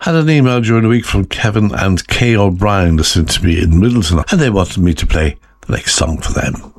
Had an email during the week from Kevin and Kay O'Brien listening to me in Middleton, and they wanted me to play the next song for them.